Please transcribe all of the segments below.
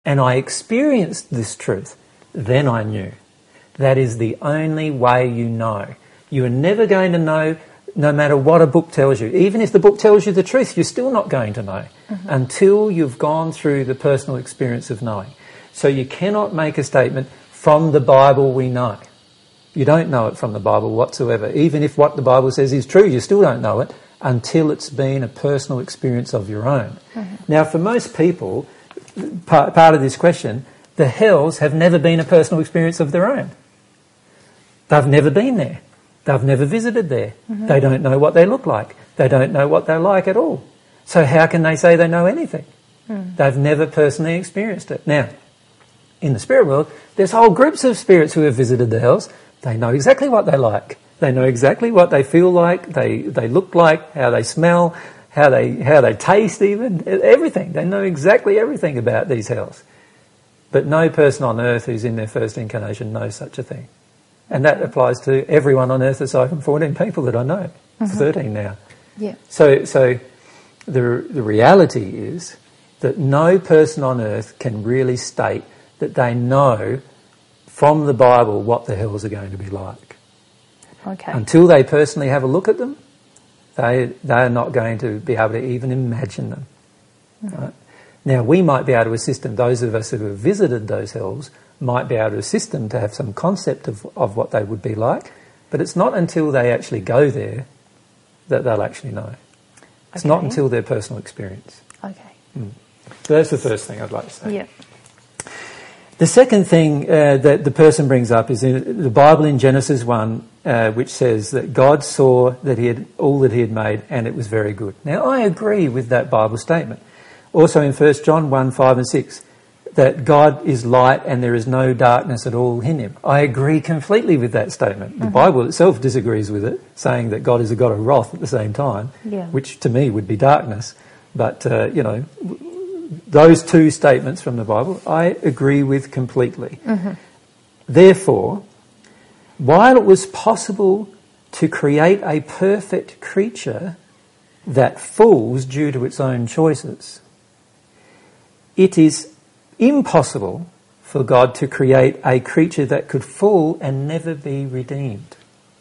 and I experienced this truth, then I knew. That is the only way you know. You are never going to know, no matter what a book tells you. Even if the book tells you the truth, you're still not going to know until you've gone through the personal experience of knowing. So you cannot make a statement, from the Bible we know. You don't know it from the Bible whatsoever. Even if what the Bible says is true, you still don't know it until it's been a personal experience of your own. Now, for most people, part of this question, the hells have never been a personal experience of their own. They've never been there. They've never visited there. They don't know what they look like. They don't know what they're like at all. So how can they say they know anything? They've never personally experienced it. Now, in the spirit world, there's whole groups of spirits who have visited the hells. They know exactly what they like. They know exactly what they feel like, they look like, how they smell, how they taste even, everything. They know exactly everything about these hells. But no person on earth who's in their first incarnation knows such a thing. And that applies to everyone on earth aside from 14 people that I know. 13 now. Yeah. So the reality is that no person on earth can really state that they know from the Bible what the hells are going to be like. Okay. Until they personally have a look at them, they are not going to be able to even imagine them. Right? Now, we might be able to assist them. Those of us who have visited those hells might be able to assist them to have some concept of what they would be like, but it's not until they actually go there that they'll actually know. It's not until their personal experience. Okay. So that's the first thing I'd like to say. Yeah. The second thing that the person brings up is in the Bible in Genesis 1, which says that God saw that he had all that he had made and it was very good. Now, I agree with that Bible statement. Also in 1 John 1, 5 and 6, that God is light and there is no darkness at all in him. I agree completely with that statement. The Bible itself disagrees with it, saying that God is a God of wrath at the same time, which to me would be darkness. But, those two statements from the Bible I agree with completely. Therefore, while it was possible to create a perfect creature that falls due to its own choices, it is impossible for God to create a creature that could fall and never be redeemed.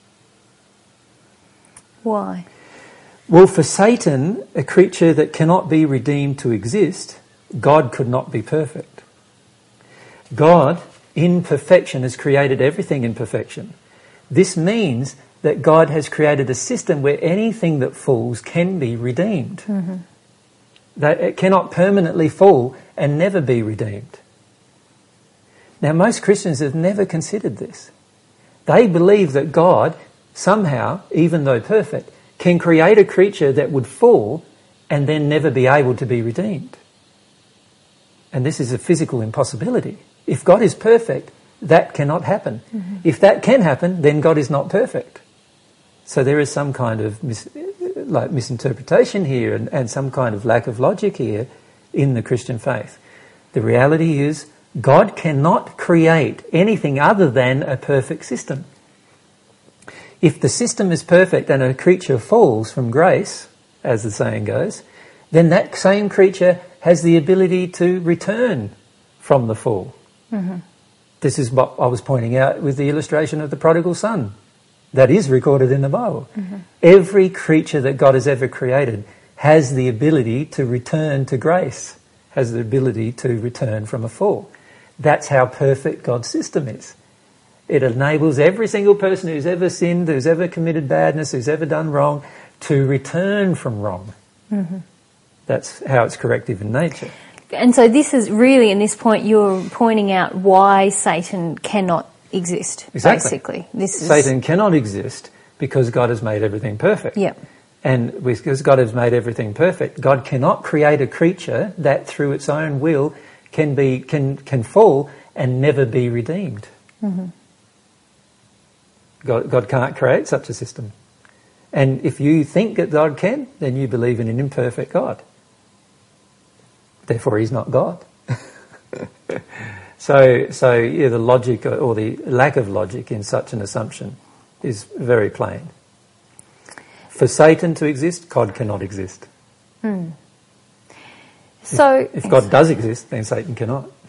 Why? Well, for Satan, a creature that cannot be redeemed to exist, God could not be perfect. God, in perfection, has created everything in perfection. This means that God has created a system where anything that falls can be redeemed. That it cannot permanently fall and never be redeemed. Now, most Christians have never considered this. They believe that God, somehow, even though perfect, can create a creature that would fall and then never be able to be redeemed. And this is a physical impossibility. If God is perfect, that cannot happen. If that can happen, then God is not perfect. So there is some kind of misinterpretation here and some kind of lack of logic here in the Christian faith. The reality is God cannot create anything other than a perfect system. If the system is perfect and a creature falls from grace, as the saying goes, then that same creature has the ability to return from the fall. This is what I was pointing out with the illustration of the prodigal son. That is recorded in the Bible. Every creature that God has ever created has the ability to return to grace, has the ability to return from a fall. That's how perfect God's system is. It enables every single person who's ever sinned, who's ever committed badness, who's ever done wrong, to return from wrong. That's how it's corrective in nature. And so this is really, in this point, you're pointing out why Satan cannot exist, basically. Satan cannot exist because God has made everything perfect. And because God has made everything perfect, God cannot create a creature that through its own will can fall and never be redeemed. God can't create such a system. And if you think that God can, then you believe in an imperfect God. Therefore, he's not God. So the logic or the lack of logic in such an assumption is very plain. For Satan to exist, God cannot exist. So, if God does exist, then Satan cannot.